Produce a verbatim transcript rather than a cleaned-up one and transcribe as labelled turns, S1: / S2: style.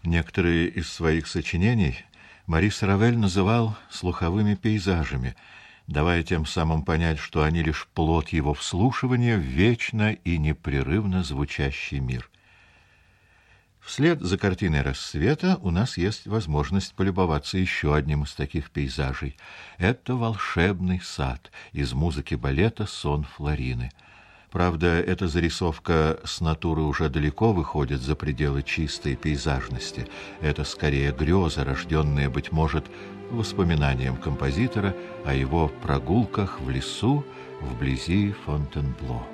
S1: Некоторые из своих сочинений Марис Равель называл слуховыми пейзажами, давая тем самым понять, что они лишь плод его вслушивания в вечно и непрерывно звучащий мир. Вслед за картиной «Рассвета» у нас есть возможность полюбоваться еще одним из таких пейзажей. Это волшебный сад из музыки балета «Сон Флорины». Правда, эта зарисовка с натуры уже далеко выходит за пределы чистой пейзажности. Это скорее греза, рожденная, быть может, воспоминанием композитора о его прогулках в лесу вблизи Фонтенбло.